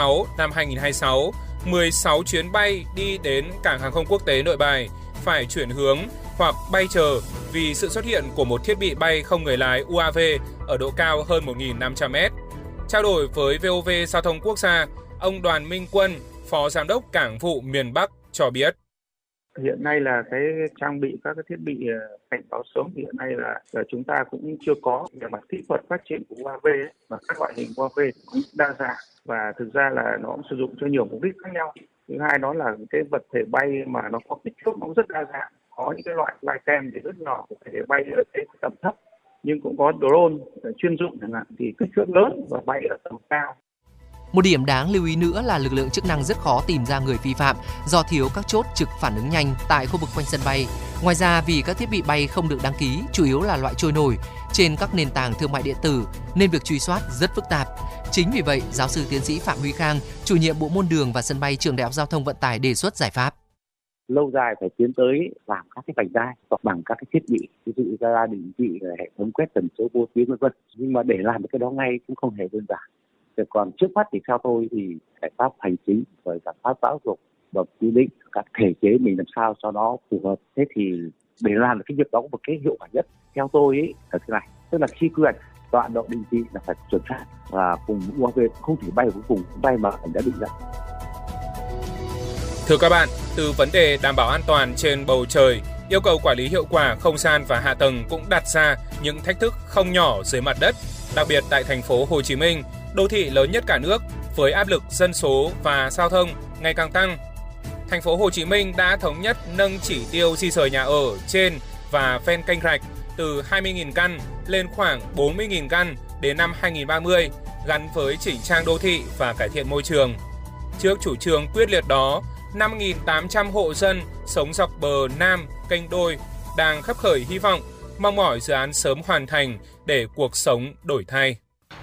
6 năm 2026, 16 chuyến bay đi đến cảng hàng không quốc tế Nội Bài phải chuyển hướng hoặc bay chờ vì sự xuất hiện của một thiết bị bay không người lái UAV ở độ cao hơn 1.500 mét. Trao đổi với VOV Giao thông Quốc gia, ông Đoàn Minh Quân, Phó Giám đốc Cảng vụ miền Bắc cho biết. Hiện nay là cái trang bị các cái thiết bị cảnh báo sớm hiện nay là chúng ta cũng chưa có. Về mặt kỹ thuật phát triển của UAV và các loại hình UAV cũng đa dạng và thực ra là nó cũng sử dụng cho nhiều mục đích khác nhau. Thứ hai đó là cái vật thể bay mà nó có kích thước nó cũng rất đa dạng. Có những cái loại flycam thì rất nhỏ có thể bay ở cái tầm thấp, nhưng cũng có drone chuyên dụng chẳng hạn thì kích thước lớn và bay ở tầm cao. Một điểm đáng lưu ý nữa là lực lượng chức năng rất khó tìm ra người vi phạm do thiếu các chốt trực phản ứng nhanh tại khu vực quanh sân bay. Ngoài ra, vì các thiết bị bay không được đăng ký, chủ yếu là loại trôi nổi trên các nền tảng thương mại điện tử nên việc truy soát rất phức tạp. Chính vì vậy, giáo sư tiến sĩ Phạm Huy Khang, chủ nhiệm Bộ môn Đường và Sân bay Trường Đại học Giao thông Vận tải đề xuất giải pháp. Lâu dài phải tiến tới làm các cái vành đai hoặc bằng các cái thiết bị, ví dụ ra định vị, hệ thống quét tần số vô tuyến v.v. Nhưng mà để làm được cái đó ngay cũng không hề đơn giản. Còn trước mắt thì theo tôi thì giải pháp hành chính và giải pháp giáo dục và quy định các thể chế mình làm sao cho nó phù hợp. Thế thì để làm được cái việc đó một cái hiệu quả nhất theo tôi ấy là thế này, tức là khi quy hoạch tọa độ định vị là phải chuẩn xác và cùng UAV không thể bay với vùng bay mà mình đã định ra. Thưa các bạn, từ vấn đề đảm bảo an toàn trên bầu trời, yêu cầu quản lý hiệu quả không gian và hạ tầng cũng đặt ra những thách thức không nhỏ dưới mặt đất, đặc biệt tại thành phố Hồ Chí Minh, đô thị lớn nhất cả nước với áp lực dân số và giao thông ngày càng tăng. Thành phố Hồ Chí Minh đã thống nhất nâng chỉ tiêu di dời nhà ở trên và ven kênh rạch từ 20.000 căn lên khoảng 40.000 căn đến năm 2030, gắn với chỉnh trang đô thị và cải thiện môi trường. Trước chủ trương quyết liệt đó, 5.800 hộ dân sống dọc bờ Nam kênh Đôi đang khấp khởi hy vọng, mong mỏi dự án sớm hoàn thành để cuộc sống đổi thay.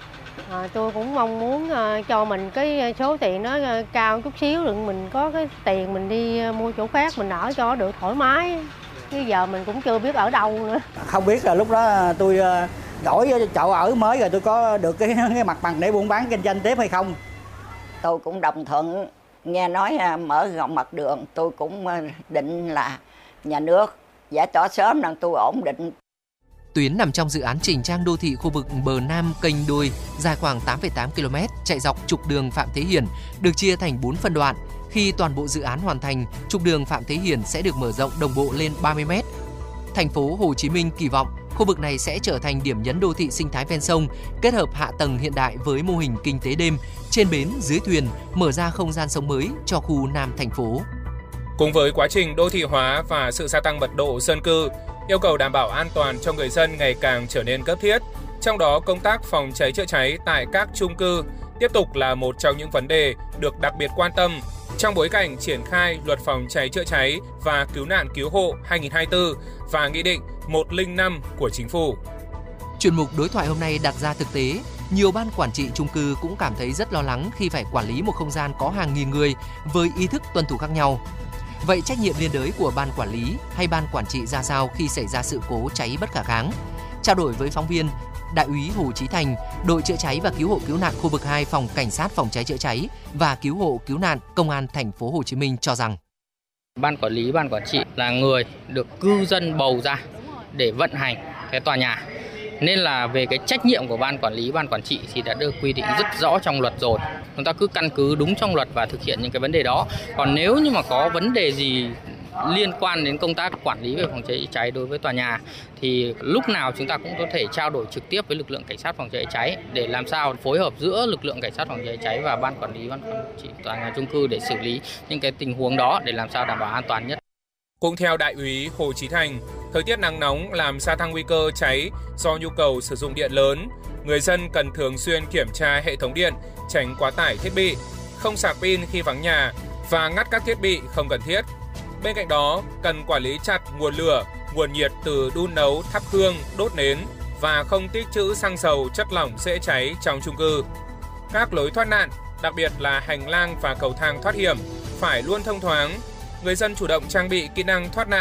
Tôi cũng mong muốn cho mình cái số tiền nó cao chút xíu, đừng mình có cái tiền mình đi mua chỗ khác mình ở cho được thoải mái. Bây giờ mình cũng chưa biết ở đâu nữa. Không biết là lúc đó tôi đổi chỗ ở mới rồi tôi có được cái mặt bằng để buôn bán kinh doanh tiếp hay không. Tôi cũng đồng thuận, nghe nói mở rộng mặt đường, tôi cũng định là nhà nước giải tỏa sớm rằng tôi ổn định. Tuyến nằm trong dự án chỉnh trang đô thị khu vực bờ Nam kênh Đôi dài khoảng 8,8 km, chạy dọc trục đường Phạm Thế Hiển, được chia thành 4 phân đoạn. Khi toàn bộ dự án hoàn thành, trục đường Phạm Thế Hiển sẽ được mở rộng đồng bộ lên 30 m. Thành phố Hồ Chí Minh kỳ vọng khu vực này sẽ trở thành điểm nhấn đô thị sinh thái ven sông, kết hợp hạ tầng hiện đại với mô hình kinh tế đêm, trên bến, dưới thuyền, mở ra không gian sống mới cho khu Nam thành phố. Cùng với quá trình đô thị hóa và sự gia tăng mật độ dân cư, yêu cầu đảm bảo an toàn cho người dân ngày càng trở nên cấp thiết. Trong đó, công tác phòng cháy chữa cháy tại các chung cư tiếp tục là một trong những vấn đề được đặc biệt quan tâm trong bối cảnh triển khai Luật phòng cháy chữa cháy và cứu nạn cứu hộ 2024 và Nghị định 105 của Chính phủ. Chuyên mục đối thoại hôm nay đặt ra thực tế, nhiều ban quản trị chung cư cũng cảm thấy rất lo lắng khi phải quản lý một không gian có hàng nghìn người với ý thức tuân thủ khác nhau. Vậy trách nhiệm liên đới của ban quản lý hay ban quản trị ra sao khi xảy ra sự cố cháy bất khả kháng? Trao đổi với phóng viên, Đại úy Hồ Chí Thành, đội chữa cháy và cứu hộ cứu nạn khu vực 2 phòng cảnh sát phòng cháy chữa cháy và cứu hộ cứu nạn Công an thành phố Hồ Chí Minh cho rằng ban quản lý, ban quản trị là người được cư dân bầu ra để vận hành cái tòa nhà. Nên là về cái trách nhiệm của ban quản lý, ban quản trị thì đã được quy định rất rõ trong luật rồi. Chúng ta cứ căn cứ đúng trong luật và thực hiện những cái vấn đề đó. Còn nếu như mà có vấn đề gì liên quan đến công tác quản lý về phòng cháy chữa cháy đối với tòa nhà thì lúc nào chúng ta cũng có thể trao đổi trực tiếp với lực lượng cảnh sát phòng cháy chữa cháy để làm sao phối hợp giữa lực lượng cảnh sát phòng cháy chữa cháy và ban quản lý, ban quản trị tòa nhà chung cư để xử lý những cái tình huống đó để làm sao đảm bảo an toàn nhất. Cũng theo Đại úy Hồ Chí Thành, thời tiết nắng nóng làm gia tăng nguy cơ cháy do nhu cầu sử dụng điện lớn. Người dân cần thường xuyên kiểm tra hệ thống điện, tránh quá tải thiết bị, không sạc pin khi vắng nhà và ngắt các thiết bị không cần thiết. Bên cạnh đó, cần quản lý chặt nguồn lửa, nguồn nhiệt từ đun nấu, thắp hương, đốt nến và không tích trữ xăng dầu, chất lỏng dễ cháy trong chung cư. Các lối thoát nạn, đặc biệt là hành lang và cầu thang thoát hiểm, phải luôn thông thoáng. Người dân chủ động trang bị kỹ năng thoát nạn